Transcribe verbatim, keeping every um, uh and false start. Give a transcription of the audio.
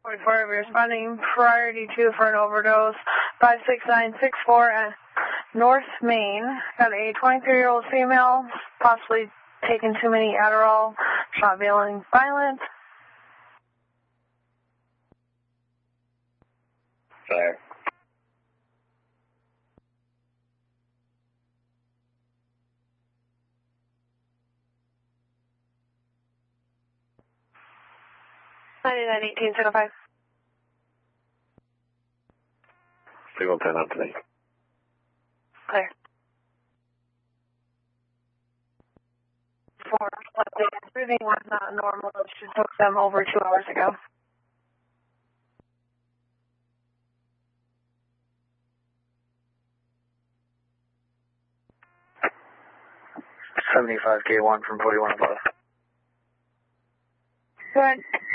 forty-four, responding priority two for an overdose. five six nine six four at North Main. Got a twenty-three-year-old female, possibly taking too many Adderall, shot feeling violent. Fire. ninety-nine eighteen seven oh five. Signal ten up to me. Clear. Four. Breathing was not normal. She took them over two hours ago. seventy-five K one from forty-one above. Good.